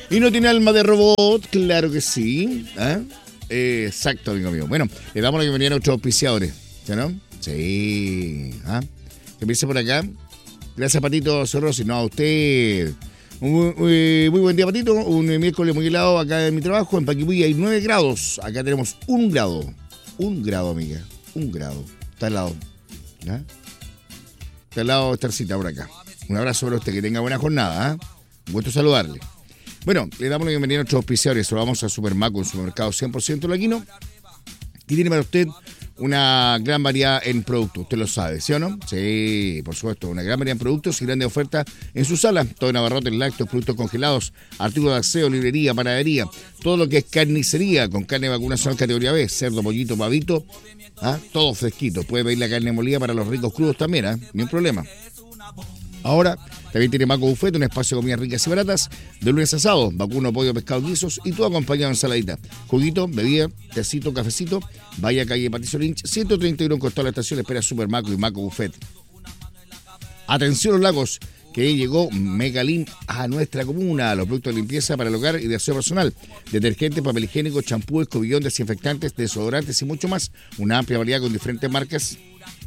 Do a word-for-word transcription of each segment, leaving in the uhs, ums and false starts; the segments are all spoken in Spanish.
Y no tiene alma de robot, claro que sí. ¿Ah? Eh, exacto, amigo mío. Bueno, le damos la bienvenida a nuestros auspiciadores, ¿sí, no? Sí. ¿Ah? Que empiece por acá. Gracias, Patito Sorrosi. No, a usted. Un, muy, muy buen día, Patito. Un miércoles muy helado acá en mi trabajo. En Paquipuy hay nueve grados. Acá tenemos un grado. Un grado, amiga. Un grado. Está helado. ¿Ah? Está helado Estarcita por acá. Un abrazo para usted. Que tenga buena jornada. ¿Ah? Un gusto saludarle. Bueno, le damos la bienvenida a nuestros auspiciadores. Vamos a Supermaco, un supermercado cien por ciento laquino. Y tiene para usted una gran variedad en productos. Usted lo sabe, ¿sí o no? Sí, por supuesto. Una gran variedad en productos y grande oferta en su sala. Todo en abarrotes, lácteos, productos congelados, artículos de aseo, librería, panadería. Todo lo que es carnicería con carne de vacunación categoría B. Cerdo, pollito, pavito. ¿Ah? Todo fresquito. Puede pedir la carne molida para los ricos crudos también, ¿eh? Ni un problema. Ahora también tiene Maco Buffet, un espacio de comidas ricas y baratas, de lunes a sábado, vacuno, pollo, pescado, guisos y todo acompañado en ensaladita. Juguito, bebida, tecito, cafecito, vaya a calle Patricio Lynch, ciento treinta y uno en Costado de la Estación, espera Super Maco y Maco Buffet. Atención los lagos, que llegó Megalin a nuestra comuna, los productos de limpieza para el hogar y de aseo personal, detergentes, papel higiénico, champú, escobillón, desinfectantes, desodorantes y mucho más, una amplia variedad con diferentes marcas.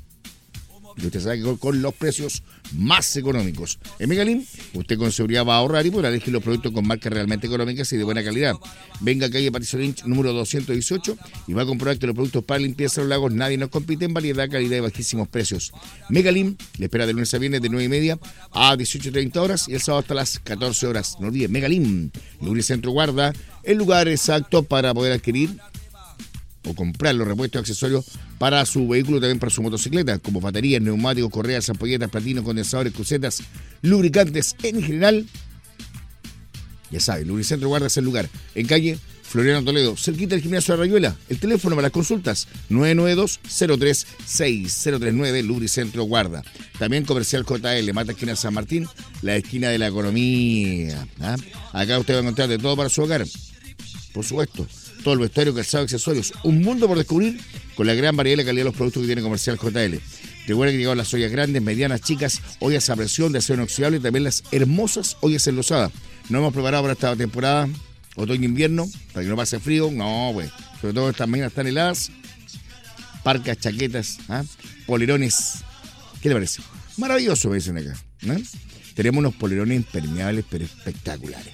Y usted sabe que con, con los precios más económicos. En Megalin, usted con seguridad va a ahorrar y podrá elegir los productos con marcas realmente económicas y de buena calidad. Venga a calle Patricio Lynch, número doscientos dieciocho, y va a comprobar que los productos para limpieza de los lagos nadie nos compite en variedad, calidad y bajísimos precios. Megalin le espera de lunes a viernes de nueve y media a dieciocho treinta horas y el sábado hasta las catorce horas. No olvide, Megalin, Lubricentro Guarda, el lugar exacto para poder adquirir o comprar los repuestos y accesorios para su vehículo, también para su motocicleta, como baterías, neumáticos, correas, ampolletas, platinos, condensadores, crucetas, lubricantes en general. Ya sabe, Lubricentro Guarda es el lugar. En calle Floriano Toledo, cerquita del gimnasio de Rayuela. El teléfono para las consultas, nueve nueve dos, cero tres seis cero tres nueve, Lubricentro Guarda. También Comercial J L, Mata Esquina San Martín, la esquina de la economía. ¿Ah? Acá usted va a encontrar de todo para su hogar. Por supuesto. Todo el vestuario, calzado, accesorios. Un mundo por descubrir con la gran variedad y la calidad de los productos que tiene Comercial J L. Recuerda que llegaron las ollas grandes, medianas, chicas, ollas a presión de acero inoxidable y también las hermosas ollas enlosadas. Nos hemos preparado para esta temporada otoño-invierno, para que no pase frío. No, güey. Sobre todo estas mañanas tan heladas. Parcas, chaquetas, ¿ah? Polerones. ¿Qué le parece? Maravilloso, me dicen acá. ¿No? Tenemos unos polerones impermeables, pero espectaculares.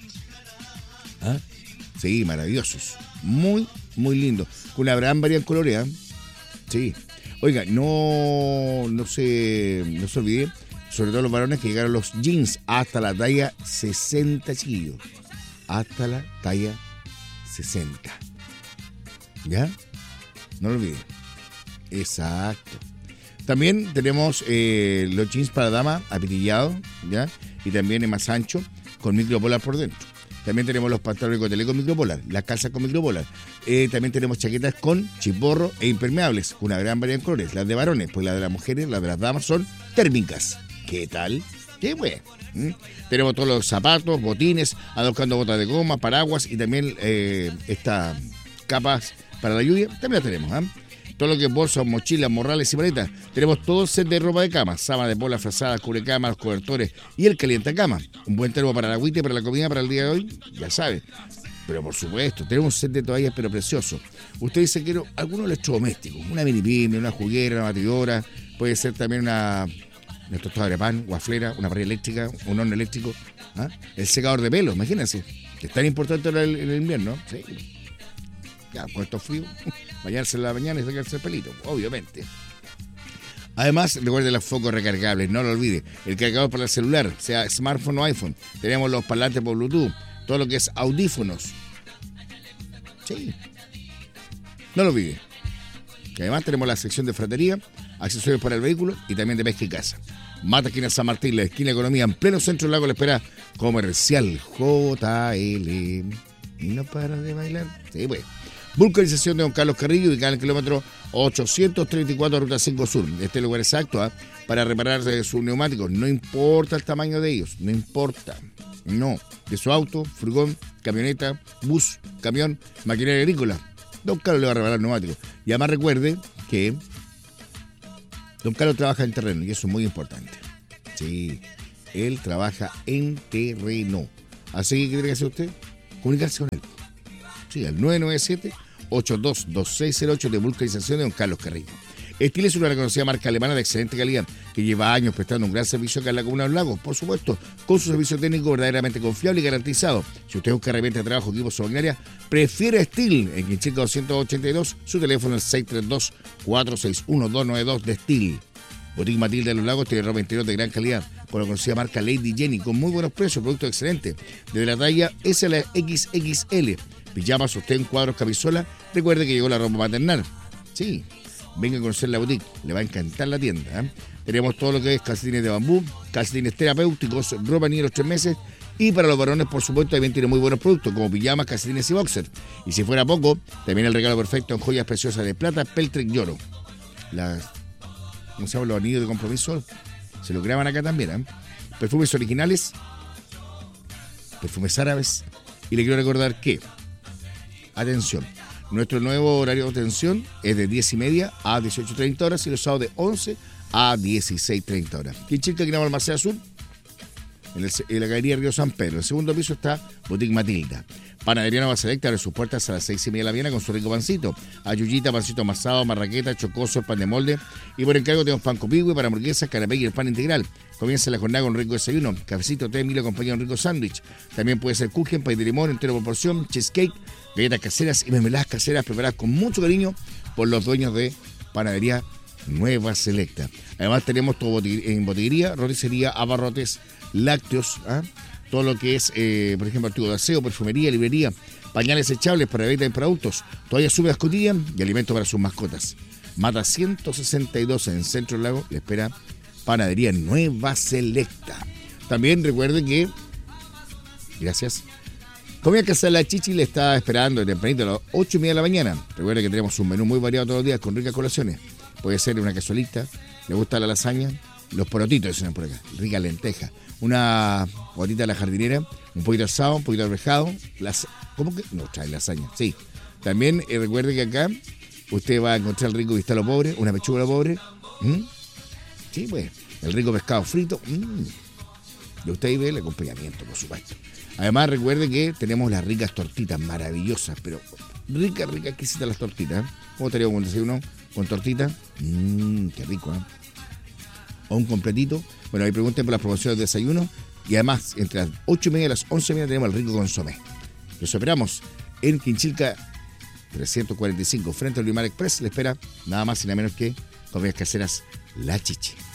¿Ah? Sí, maravillosos. Muy, muy lindos. Con una gran variedad en colores, ¿eh? Sí. Oiga, no, no se, no se olvide, sobre todo los varones, que llegaron los jeans hasta la talla sesenta, chiquillos. Hasta la talla sesenta. ¿Ya? No lo olvide. Exacto. También tenemos eh, los jeans para dama apitillados, ¿ya? Y también es más ancho, con micropolar por dentro. También tenemos los pantalones de cotelé con micropolar, las calzas con micropolar. Eh, también tenemos chaquetas con chiporro e impermeables, una gran variedad de colores. Las de varones, pues las de las mujeres, las de las damas son térmicas. ¿Qué tal? ¡Qué bueno! ¿Mm? Tenemos todos los zapatos, botines, adoptando botas de goma, paraguas y también eh, estas capas para la lluvia. También las tenemos, ¿eh? Todo lo que es bolsas, mochilas, morrales y maletas. Tenemos todo el set de ropa de cama, sábana de pola, frazadas, cubrecamas, los cobertores y el calientacama. Un buen termo para la agüita y para la comida para el día de hoy, ya sabe. Pero por supuesto, tenemos un set de toallas pero precioso. Usted dice que algunos electrodomésticos, una mini pyme, una juguera, una batidora, puede ser también una, una tostadora de pan, guaflera, una parrilla eléctrica, un horno eléctrico, ¿ah? El secador de pelo, imagínense, que es tan importante en el, en el invierno, ¿sí? Ya, con estos fríos, bañarse en la mañana y sacarse el pelito, obviamente. Además, recuerde los focos recargables, no lo olvide. El cargador para el celular, sea smartphone o iPhone. Tenemos los parlantes por Bluetooth, todo lo que es audífonos. Sí, no lo olvide. Y además tenemos la sección de fratería, accesorios para el vehículo y también de pesca y caza. Mata Esquina San Martín, la esquina de economía, en pleno centro del lago, la espera Comercial J L. Y no para de bailar. Sí, pues. Vulcanización de Don Carlos Carrillo, ubicada en el kilómetro ochocientos treinta y cuatro, ruta cinco Sur. Este lugar exacto, ¿eh? Para reparar sus neumáticos. No importa el tamaño de ellos, no importa. No. De su auto, furgón, camioneta, bus, camión, maquinaria agrícola. Don Carlos le va a reparar neumáticos. Y además recuerde que Don Carlos trabaja en terreno y eso es muy importante. Sí, él trabaja en terreno. Así que, ¿qué tiene que hacer usted? Comunicarse con él. Sí, al nueve nueve siete, ocho dos dos seis cero ocho de vulcanización de don Carlos Carrillo. Estil es una reconocida marca alemana de excelente calidad que lleva años prestando un gran servicio acá en la Comuna de los Lagos, por supuesto, con su servicio técnico verdaderamente confiable y garantizado. Si usted busca herramientas de trabajo, equipos o maquinaria, prefiere Estil. En Quinchica doscientos ochenta y dos, su teléfono es seis tres dos, cuatro seis uno, dos nueve dos de Estil. Boutique Matilde de los Lagos tiene ropa interior de gran calidad, con la conocida marca Lady Jenny, con muy buenos precios, productos excelentes, desde la talla S a la equis equis ele. Pijamas, sostén, cuadros, camisola. Recuerde que llegó la ropa maternal. Sí. Venga a conocer la boutique, le va a encantar la tienda. ¿eh? Tenemos todo lo que es calcetines de bambú, calcetines terapéuticos, ropa niña de los tres meses, y para los varones, por supuesto, también tiene muy buenos productos, como pijamas, calcetines y boxers. Y si fuera poco, también el regalo perfecto en joyas preciosas de plata, peltre y oro. Las, ¿cómo se llama? Los anillos de compromiso, se lo graban acá también. ¿eh? Perfumes originales, perfumes árabes, y le quiero recordar que, atención, nuestro nuevo horario de atención es de diez y media a dieciocho treinta horas y los sábados de once a dieciséis treinta horas. Quinchica, que al Marcela Sur, en, el, en la galería Río San Pedro. En el segundo piso está Boutique Matilda. Panadería Nueva Selecta abre sus puertas a las seis y media de la mañana con su rico pancito. Ayuyita, pancito amasado, marraqueta, chocoso, pan de molde. Y por encargo tenemos pan copihue para hamburguesas, canapé y el pan integral. Comienza la jornada con un rico desayuno. Cafecito, té, milo acompañado de un rico sándwich. También puede ser kuchen, pay de limón, entero por porción, cheesecake, galletas caseras y mermeladas caseras preparadas con mucho cariño por los dueños de Panadería Nueva Selecta. Además tenemos todo en botillería, roticería, abarrotes, lácteos, ¿eh? todo lo que es, eh, por ejemplo, artículos de aseo, perfumería, librería, pañales echables para venta en productos, toallas húmedas cotidianas y alimentos para sus mascotas. Mata ciento sesenta y dos en Centro del Lago, le espera Panadería Nueva Selecta. También recuerden que, gracias, Comida Casa La Chichi le está esperando tempranito a las ocho y media de la mañana. Recuerden que tenemos un menú muy variado todos los días con ricas colaciones. Puede ser una cazuelita, le gusta la lasaña, los porotitos dicen por acá, rica lenteja, una botita de la jardinera, un poquito asado, un poquito arvejado, las, ¿cómo que? No, trae lasaña, sí. También eh, recuerde que acá usted va a encontrar el rico bistec pobre, una pechuga pobre, ¿Mm? sí, pues, el rico pescado frito, ¿Mm? y usted ahí ve el acompañamiento, por supuesto. Además, recuerde que tenemos las ricas tortitas maravillosas, pero ricas, ricas, exquisitas las tortitas. ¿eh? ¿Cómo estaría un desayuno con tortita? Mmm, qué rico, ¿eh? O un completito. Bueno, ahí pregunten por las promociones de desayuno. Y además, entre las ocho y media y las once y media tenemos el rico consomé. Los esperamos en Quinchilca trescientos cuarenta y cinco, frente al Limar Express. Le espera nada más y nada menos que Comidas Caseras La Chichi.